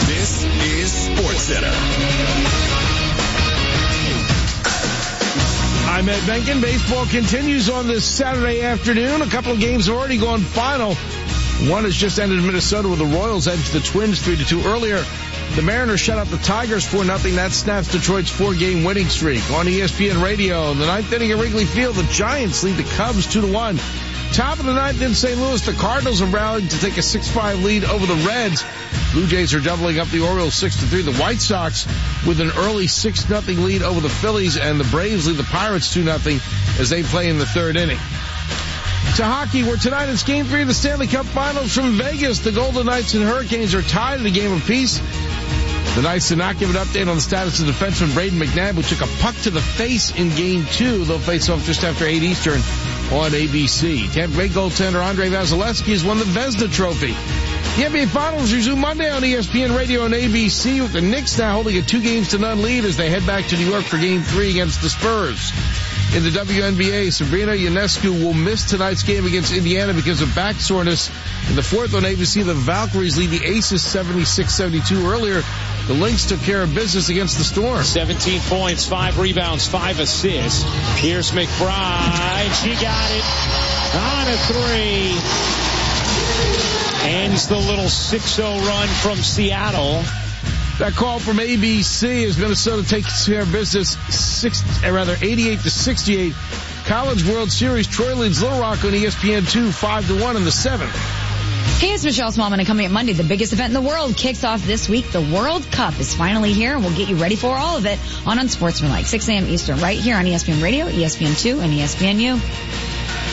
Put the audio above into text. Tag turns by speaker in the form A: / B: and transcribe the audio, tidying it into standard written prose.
A: This is SportsCenter.
B: I'm Ed Benkin. Baseball continues on this Saturday afternoon. A couple of games have already gone final. One has just ended in Minnesota with the Royals edged the Twins 3-2 earlier. The Mariners shut out the Tigers 4-0. That snaps Detroit's 4-game winning streak. On ESPN Radio, in the ninth inning at Wrigley Field, the Giants lead the Cubs 2-1. Top of the ninth in St. Louis, the Cardinals are rallying to take a 6-5 lead over the Reds. Blue Jays are doubling up the Orioles 6-3. The White Sox with an early 6-0 lead over the Phillies, and the Braves lead the Pirates 2-0 as they play in the third inning. To hockey, where tonight it's Game 3 of the Stanley Cup Finals from Vegas. The Golden Knights and Hurricanes are tied at a game apiece. The Knights did not give an update on the status of defenseman Braden McNabb, who took a puck to the face in Game 2. They'll face off just after 8 Eastern on ABC. Tampa Bay goaltender Andrei Vasilevsky has won the Vezina Trophy. The NBA Finals resume Monday on ESPN Radio and ABC, with the Knicks now holding a 2-0 lead as they head back to New York for Game 3 against the Spurs. In the WNBA, Sabrina Ionescu will miss tonight's game against Indiana because of back soreness. In the fourth on ABC, the Valkyries lead the Aces 76-72 earlier. The Lynx took care of business against the Storm.
C: 17 points, 5 rebounds, 5 assists. Pierce McBride, she got it on a 3. Ends the little 6-0 run from Seattle.
B: That call from ABC as Minnesota takes care of business 88-68. College World Series, Troy leads Little Rock on ESPN2 5-1 in the 7th.
D: Hey, it's Michelle Smallman, and coming up Monday, the biggest event in the world kicks off this week. The World Cup is finally here, and we'll get you ready for all of it on Unsportsmanlike, 6 a.m. Eastern, right here on ESPN Radio, ESPN2, and ESPNU.